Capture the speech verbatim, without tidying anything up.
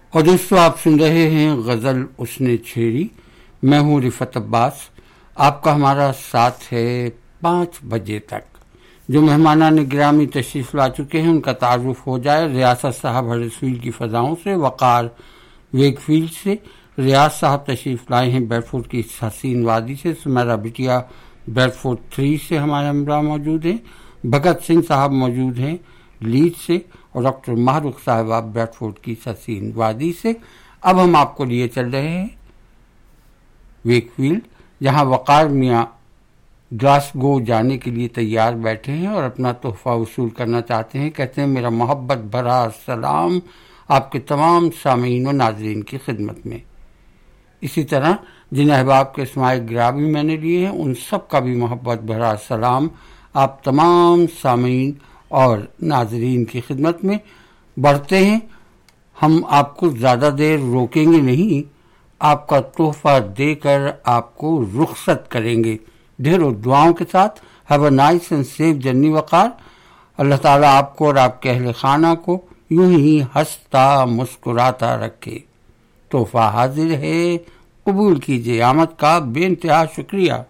اور دوستو آپ سن رہے ہیں غزل اس نے چھیڑی. میں ہوں رفعت عباس. آپ کا ہمارا ساتھ ہے پانچ بجے تک. جو مہمانان گرامی تشریف لا چکے ہیں ان کا تعارف ہو جائے. ریاست صاحب ہرسویل کی فضاؤں سے، وقار ویک فیلڈ سے. ریاض صاحب تشریف لائے ہیں بیڈ فورڈ کی حسین وادی سے. سمیرا بٹیا بیڈ فورڈ تھری سے ہمارے ہمراہ موجود ہیں. بھگت سنگھ صاحب موجود ہیں لیڈ سے، اور ڈاکٹر ماہرخ صاحبہ بیڈ فورڈ کی حسین وادی سے. اب ہم آپ کو لیے چل رہے ہیں ویک فیلڈ، جہاں وقار میاں گلاسگو جانے کے لیے تیار بیٹھے ہیں اور اپنا تحفہ وصول کرنا چاہتے ہیں. کہتے ہیں میرا محبت بھرا سلام آپ کے تمام سامعین و ناظرین کی خدمت میں. اسی طرح جن احباب کے اسماء گرامی میں نے لیے ہیں ان سب کا بھی محبت بھرا سلام آپ تمام سامعین اور ناظرین کی خدمت میں. بڑھتے ہیں، ہم آپ کو زیادہ دیر روکیں گے نہیں، آپ کا تحفہ دے کر آپ کو رخصت کریں گے ڈھیروں دعاؤں کے ساتھ. Have a nice and safe journey وقار. اللہ تعالیٰ آپ کو اور آپ کے اہل خانہ کو یوں ہی ہنستا مسکراتا رکھے. تحفہ حاضر ہے، قبول کیجیے. آمد کا بے انتہا شکریہ.